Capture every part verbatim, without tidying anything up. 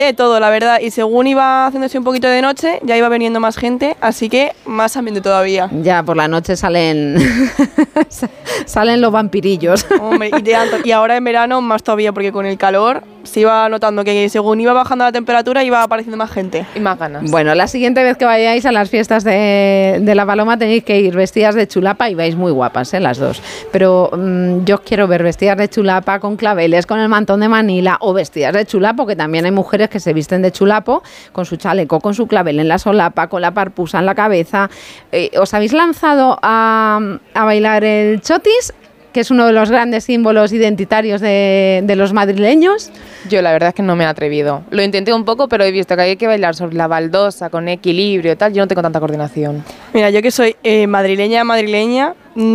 De todo, la verdad, y según iba haciéndose un poquito de noche, ya iba viniendo más gente, así que más ambiente todavía. Ya, por la noche salen salen los vampirillos. Hombre, y, de, y ahora en verano más todavía, porque con el calor se iba notando que según iba bajando la temperatura iba apareciendo más gente. Y más ganas. Bueno, la siguiente vez que vayáis a las fiestas de, de La Paloma tenéis que ir vestidas de chulapa y vais muy guapas, ¿eh? Las dos. Pero mmm, yo quiero ver vestidas de chulapa con claveles, con el mantón de Manila, o vestidas de chulapo, que también hay mujeres que se visten de chulapo, con su chaleco, con su clavel en la solapa, con la parpusa en la cabeza. Eh, ¿Os habéis lanzado a, a bailar el chotis, que es uno de los grandes símbolos identitarios de, de los madrileños? Yo la verdad es que no me he atrevido. Lo intenté un poco, pero he visto que hay que bailar sobre la baldosa, con equilibrio y tal. Yo no tengo tanta coordinación. Mira, yo que soy eh, madrileña, madrileña,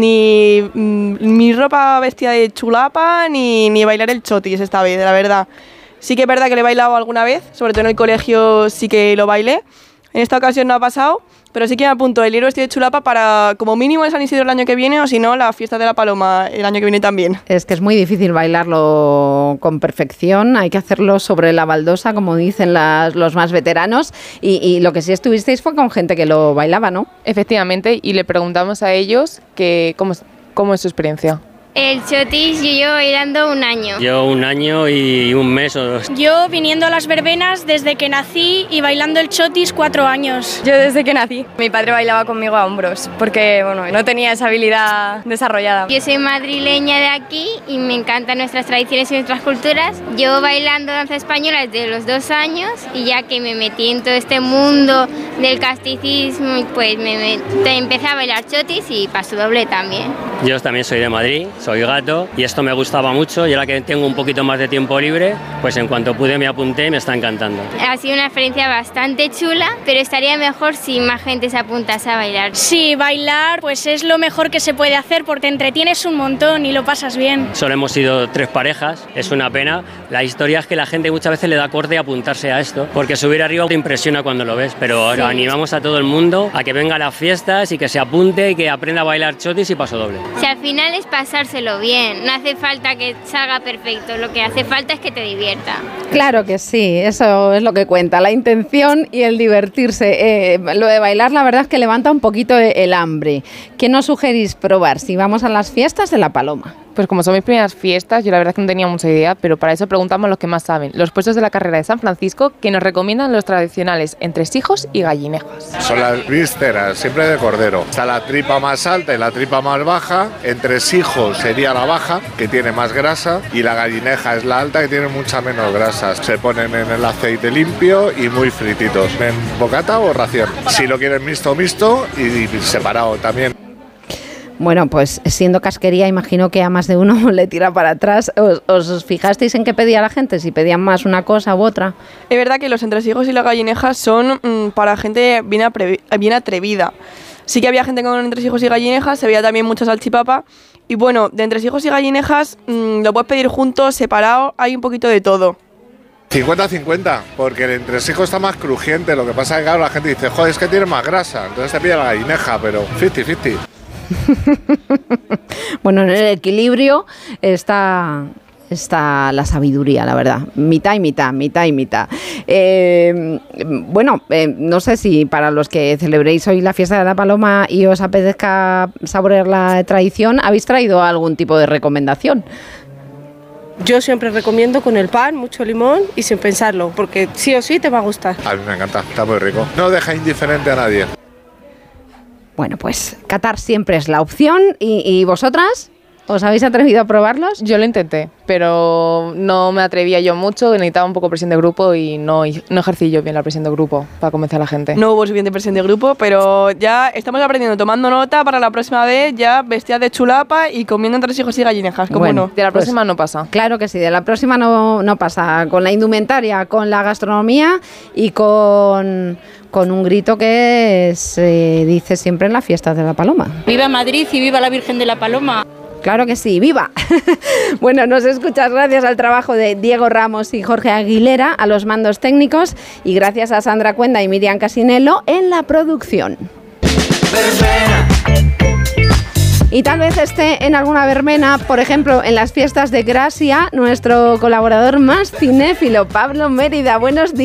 ni mm, mi ropa vestida de chulapa, ni, ni bailar el chotis esta vez, la verdad. Sí que es verdad que le he bailado alguna vez, sobre todo en el colegio sí que lo bailé. En esta ocasión no ha pasado, pero sí que me apunto el ir vestido de chulapa para como mínimo el San Isidro el año que viene, o si no, la fiesta de la Paloma el año que viene también. Es que es muy difícil bailarlo con perfección, hay que hacerlo sobre la baldosa, como dicen las, los más veteranos, y, y lo que sí estuvisteis fue con gente que lo bailaba, ¿no? Efectivamente, y le preguntamos a ellos que cómo, cómo es su experiencia. El chotis yo llevo bailando un año. Yo un año y un mes o dos. Yo viniendo a las verbenas desde que nací y bailando el chotis cuatro años. Yo desde que nací. Mi padre bailaba conmigo a hombros porque bueno, no tenía esa habilidad desarrollada. Yo soy madrileña de aquí y me encantan nuestras tradiciones y nuestras culturas. Llevo bailando danza española desde los dos años y ya que me metí en todo este mundo del casticismo, pues me, me empecé a bailar chotis y paso doble también. Yo también soy de Madrid. Soy gato y esto me gustaba mucho y ahora que tengo un poquito más de tiempo libre, pues en cuanto pude me apunté y me está encantando. Ha sido una experiencia bastante chula, pero estaría mejor si más gente se apuntase a bailar. Sí, bailar pues es lo mejor que se puede hacer porque te entretienes un montón y lo pasas bien. Solo hemos sido tres parejas, es una pena. La historia es que la gente muchas veces le da corte a apuntarse a esto, porque subir arriba te impresiona cuando lo ves, pero sí. Animamos a todo el mundo a que venga a las fiestas y que se apunte y que aprenda a bailar chotis y paso doble. Si al final es pasarse bien, no hace falta que salga perfecto, lo que hace falta es que te divierta. Claro que sí, eso es lo que cuenta, la intención y el divertirse. Eh, lo de bailar la verdad es que levanta un poquito el hambre. ¿Qué nos sugerís probar si vamos a las fiestas de La Paloma? Pues como son mis primeras fiestas, yo la verdad es que no tenía mucha idea, pero para eso preguntamos a los que más saben. Los puestos de la carrera de San Francisco que nos recomiendan los tradicionales entresijos y gallinejas. Son las vísceras, siempre de cordero. Está la tripa más alta y la tripa más baja. Entresijos sería la baja, que tiene más grasa, y la gallineja es la alta, que tiene mucha menos grasa. Se ponen en el aceite limpio y muy frititos. En bocata o ración. Si lo quieren mixto, mixto y separado también. Bueno, pues siendo casquería, imagino que a más de uno le tira para atrás. ¿Os, os fijasteis en qué pedía la gente? Si pedían más una cosa u otra. Es verdad que los entresijos y las gallinejas son mmm, para gente bien, apre- bien atrevida. Sí que había gente con entresijos y gallinejas, se veía también mucha salchipapa. Y bueno, de entresijos y gallinejas mmm, lo puedes pedir juntos, separado, hay un poquito de todo. cincuenta cincuenta, porque el entresijo está más crujiente. Lo que pasa es que claro, la gente dice, joder, es que tiene más grasa. Entonces te pide la gallineja, pero cincuenta cincuenta. Bueno, en el equilibrio está, está la sabiduría, la verdad. Mitad y mitad, mitad y mitad. Eh, bueno, eh, no sé si para los que celebréis hoy la fiesta de la Paloma y os apetezca saborear la tradición, ¿habéis traído algún tipo de recomendación? Yo siempre recomiendo con el pan, mucho limón y sin pensarlo, porque sí o sí te va a gustar. A mí me encanta, está muy rico. No deja indiferente a nadie. Bueno, pues catar siempre es la opción. ¿Y, y vosotras? ¿Os habéis atrevido a probarlos? Yo lo intenté, pero no me atrevía yo mucho, necesitaba un poco de presión de grupo y no, no ejercí yo bien la presión de grupo para convencer a la gente. No hubo suficiente presión de grupo, pero ya estamos aprendiendo, tomando nota para la próxima vez, ya vestidas de chulapa y comiendo entresijos y gallinejas, ¿cómo bueno, no? De la pues, próxima no pasa. Claro que sí, de la próxima no, no pasa. Con la indumentaria, con la gastronomía y con... con un grito que se dice siempre en las fiestas de la Paloma. ¡Viva Madrid y viva la Virgen de la Paloma! Claro que sí, ¡viva! Bueno, nos escuchas gracias al trabajo de Diego Ramos y Jorge Aguilera a los mandos técnicos y gracias a Sandra Cuenda y Miriam Casinello en la producción. y tal vez esté en alguna verbena, por ejemplo, en las fiestas de Gracia, nuestro colaborador más cinéfilo, Pablo Mérida. Buenos días.